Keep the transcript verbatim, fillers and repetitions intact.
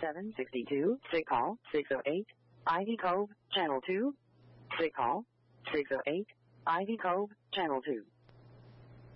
seven sixty-two, sick call, six oh eight, Ivy Cove, channel two, sick call, six oh eight, Ivy Cove, channel two.